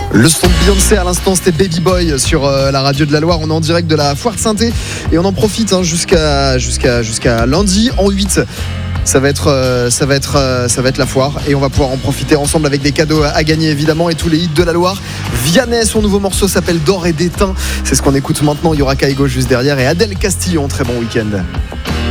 Le son de Beyoncé à l'instant, c'était Baby Boy sur la radio de la Loire. On est en direct de la Foire de Saint-Thé et on en profite jusqu'à lundi en 8. Ça va être la foire et on va pouvoir en profiter ensemble avec des cadeaux à gagner évidemment et tous les hits de la Loire. Vianney, son nouveau morceau s'appelle D'or et d'étain. C'est ce qu'on écoute maintenant. Il y aura Kaigo juste derrière et Adèle Castillon. Très bon week-end.